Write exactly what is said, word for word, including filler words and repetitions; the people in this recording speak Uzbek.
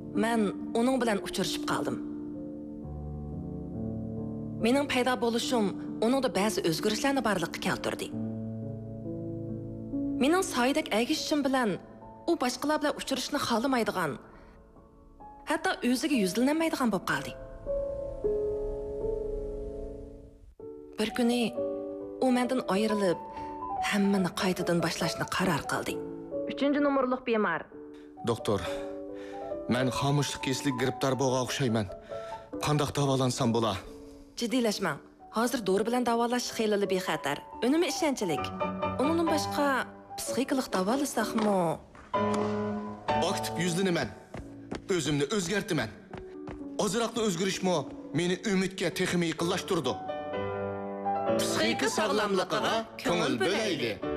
men uning bilan uchrashib qoldim. Mening paydo bo'lishim uningda ba'zi o'zgarishlarni borliqqa keltirdi. Mening soyidek agishishim bilan u boshqalar bilan uchrashishni xohlamaydigan, hatto o'ziga yuzlanmaydigan bo'lib qoldi. Bir kuni u mendan ayrilib, hammani qaytadan boshlashni qaror qildi. uchinchi nomerlik bemor. Doktor, men xomushlik keslik giribdor bo'lgan o'xshayman. Qanday davolansam bo'la? Jiddiylashmang. Hozir dori bilan davolash xeyli bexatar. Unumi ishonchlik. Undan boshqa psixikalik davolasaqmi? Aktiv yuzlanaman. O'zimni o'zgartiraman. Ozroqda o'zgarishmi meni umidga texmi yaqinlashtirdi. Psixika sog'lomligiga ko'ngil bo'laylik.